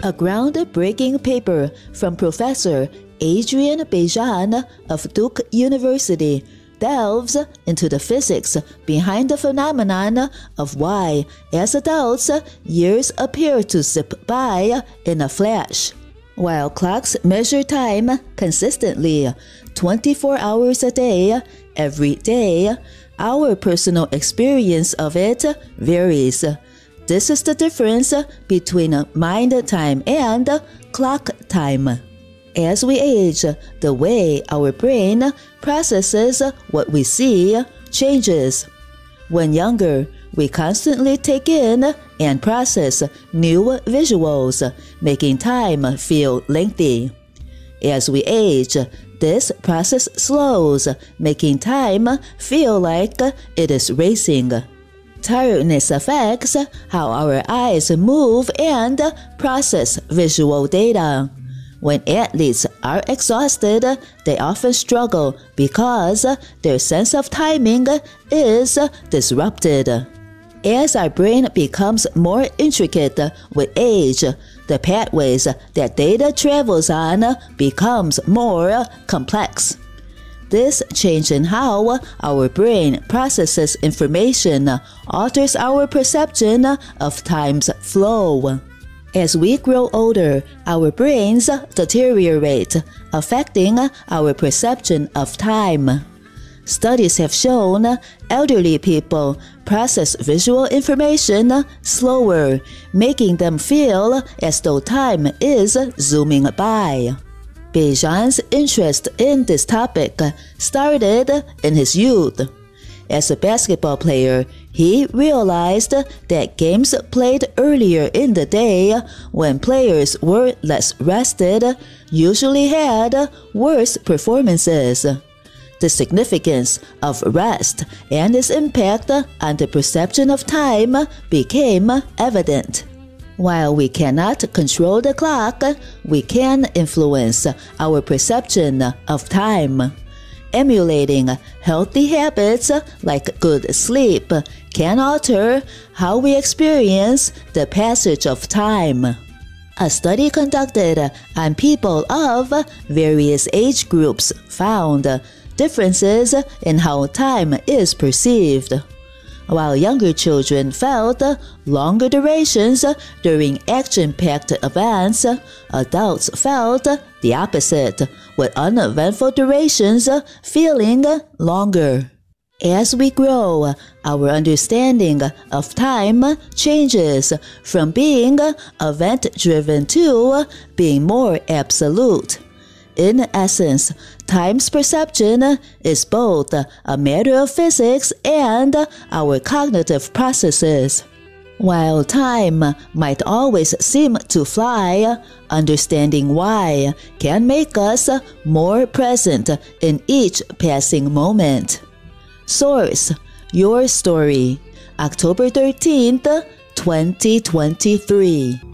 A groundbreaking paper from Professor Adrian Bejan of Duke University delves into the physics behind the phenomenon of why, as adults, years appear to zip by in a flash. While clocks measure time consistently, 24 hours a day, every day, our personal experience of it varies. This is the difference between mind time and clock time. As we age, the way our brain processes what we see changes. When younger, we constantly take in and process new visuals, making time feel lengthy. As we age, this process slows, making time feel like it is racing. Tiredness affects how our eyes move and process visual data. When athletes are exhausted, they often struggle because their sense of timing is disrupted. As our brain becomes more intricate with age, the pathways that data travels on becomes more complex. This change in how our brain processes information alters our perception of time's flow. As we grow older, our brains deteriorate, affecting our perception of time. Studies have shown elderly people process visual information slower, making them feel as though time is zooming by. Bejan's interest in this topic started in his youth. As a basketball player, he realized that games played earlier in the day, when players were less rested, usually had worse performances. The significance of rest and its impact on the perception of time became evident. While we cannot control the clock, we can influence our perception of time. Emulating healthy habits like good sleep can alter how we experience the passage of time. A study conducted on people of various age groups found differences in how time is perceived. While younger children felt longer durations during action-packed events, adults felt the opposite, with uneventful durations feeling longer. As we grow, our understanding of time changes from being event-driven to being more absolute. In essence, time's perception is both a matter of physics and our cognitive processes. While time might always seem to fly, understanding why can make us more present in each passing moment. Source: Your Story, October 13th, 2023.